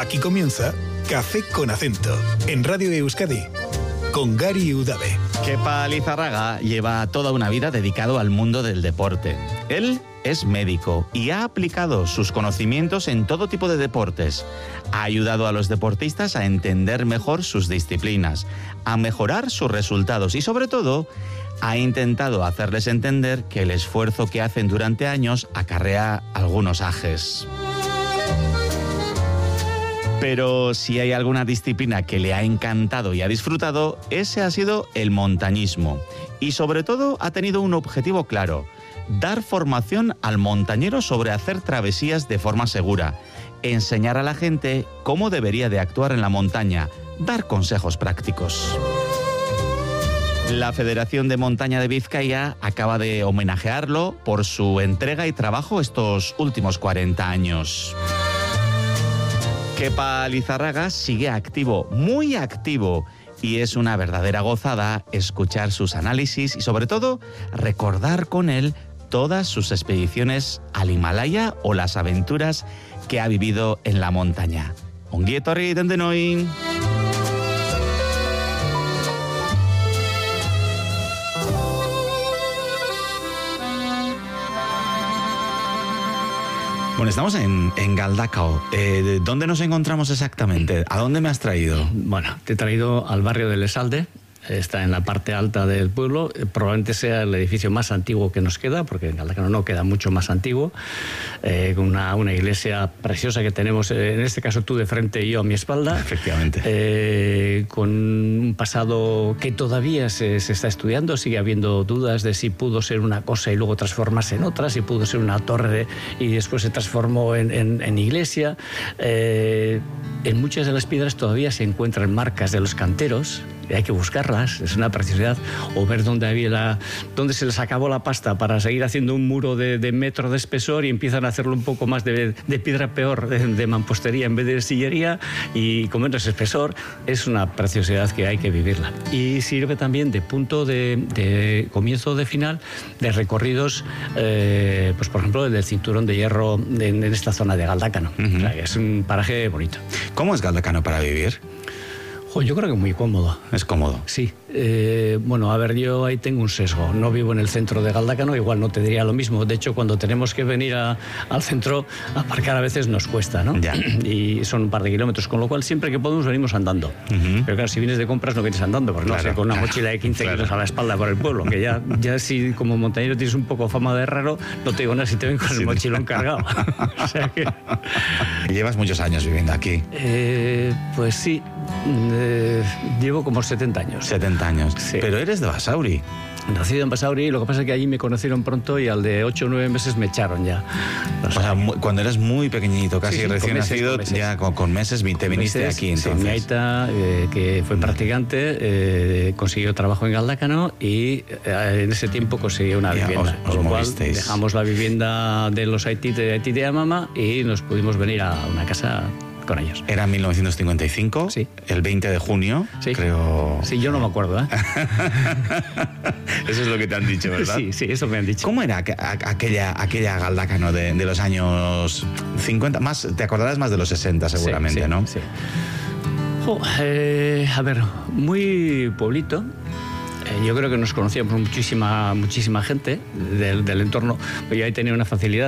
Aquí comienza Café con Acento, en Radio Euskadi, con Gary Udave. Kepa Lizarraga lleva toda una vida dedicado al mundo del deporte. Él es médico y ha aplicado sus conocimientos en todo tipo de deportes. Ha ayudado a los deportistas a entender mejor sus disciplinas, a mejorar sus resultados y, sobre todo, ha intentado hacerles entender que el esfuerzo que hacen durante años acarrea algunos ajes. Pero si hay alguna disciplina que le ha encantado y ha disfrutado, ese ha sido el montañismo. Y sobre todo ha tenido un objetivo claro: dar formación al montañero sobre hacer travesías de forma segura, enseñar a la gente cómo debería de actuar en la montaña, dar consejos prácticos. La Federación de Montaña de Vizcaya acaba de homenajearlo por su entrega y trabajo estos últimos 40 años. Kepa Lizarraga sigue activo, muy activo, y es una verdadera gozada escuchar sus análisis y, sobre todo, recordar con él todas sus expediciones al Himalaya o las aventuras que ha vivido en la montaña. Ongi etorri dendenoi. Bueno, estamos en Galdakao. ¿Dónde nos encontramos exactamente? ¿A dónde me has traído? Bueno, te he traído al barrio de Lesalde. Está en la parte alta del pueblo. Probablemente sea el edificio más antiguo que nos queda, porque en Galdakao no queda mucho más antiguo. Con una iglesia preciosa que tenemos, en este caso tú de frente y yo a mi espalda. Efectivamente. Con un pasado que todavía se está estudiando. Sigue habiendo dudas de si pudo ser una cosa y luego transformarse en otra, si pudo ser una torre y después se transformó en iglesia. En muchas de las piedras todavía se encuentran marcas de los canteros. Hay que buscarlas, es una preciosidad. O ver dónde se les acabó la pasta para seguir haciendo un muro de metro de espesor y empiezan a hacerlo un poco más de piedra peor, de mampostería en vez de sillería, y con menos espesor. Es una preciosidad que hay que vivirla. Y sirve también de punto de comienzo de final de recorridos, pues por ejemplo el del cinturón de hierro en esta zona de Galdakao. O sea, es un paraje bonito. ¿Cómo es Galdakao para vivir? Yo creo que muy cómodo. ¿Es cómodo? Sí. Bueno, a ver, yo ahí tengo un sesgo. No vivo en el centro de Galdakao, igual no te diría lo mismo. De hecho, cuando tenemos que venir al centro, aparcar a veces nos cuesta, ¿no? Ya. Y son un par de kilómetros, con lo cual siempre que podemos venimos andando. Pero claro, si vienes de compras no vienes andando, porque no sé, con una mochila de 15 kilos a la espalda por el pueblo, que ya si como montañero tienes un poco fama de raro, no te digo nada si te ven con el mochilón cargado. O sea que... ¿Llevas muchos años viviendo aquí? Pues sí. Llevo como 70 años. 70 años. Sí. Pero eres de Basauri. Nacido en Basauri, lo que pasa es que allí me conocieron pronto y al de 8 o 9 meses me echaron ya. O sea, cuando eras muy pequeñito, casi recién nacido, ya con meses te viniste aquí entonces. Mi aita, que fue practicante, consiguió trabajo en Galdakao y en ese tiempo consiguió una vivienda. Os con lo cual movisteis. dejamos la vivienda de los Haití de Amama y nos pudimos venir a una casa con ellos. Era 1955, sí. El 20 de junio, sí. Creo... Sí, yo no me acuerdo, ¿eh? Eso es lo que te han dicho, ¿verdad? Sí, eso me han dicho. ¿Cómo era aquella Galdakao de los años 50? Te acordarás más de los 60 seguramente, sí, ¿no? Sí. A ver, muy pueblito. Yo creo que nos conocíamos muchísima gente del entorno. Yo ahí tenía una facilidad.